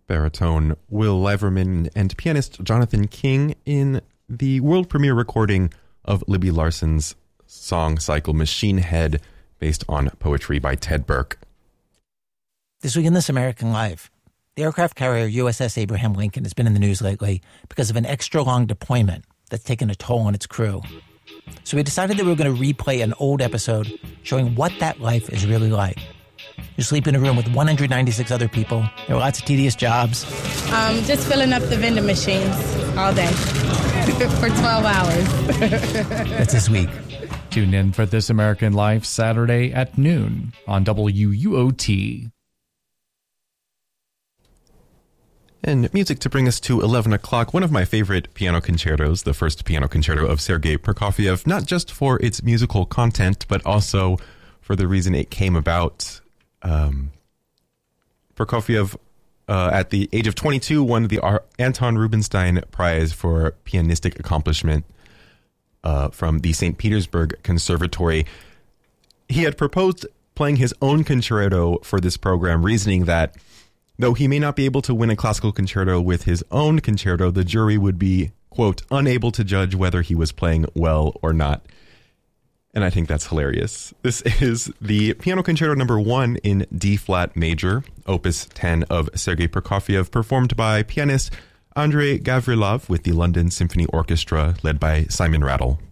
baritone Will Leverman and pianist Jonathan King in the world premiere recording of Libby Larson's song cycle Machine Head, based on poetry by Ted Burke. This week in This American Life, the aircraft carrier USS Abraham Lincoln has been in the news lately because of an extra-long deployment that's taken a toll on its crew. So we decided that we were going to replay an old episode showing what that life is really like. You sleep in a room with 196 other people. There are lots of tedious jobs. Just filling up the vending machines all day for 12 hours. That's this week. Tune in for This American Life Saturday at noon on WUOT. And music to bring us to 11 o'clock, one of my favorite piano concertos, the first piano concerto of Sergei Prokofiev, not just for its musical content, but also for the reason it came about. Prokofiev, at the age of 22, won the Anton Rubinstein Prize for Pianistic Accomplishment from the St. Petersburg Conservatory. He had proposed playing his own concerto for this program, reasoning that though he may not be able to win a classical concerto with his own concerto, the jury would be, quote, unable to judge whether he was playing well or not. And I think that's hilarious. This is the Piano Concerto number 1 in D-flat major, opus 10 of Sergei Prokofiev, performed by pianist Andrei Gavrilov with the London Symphony Orchestra, led by Simon Rattle.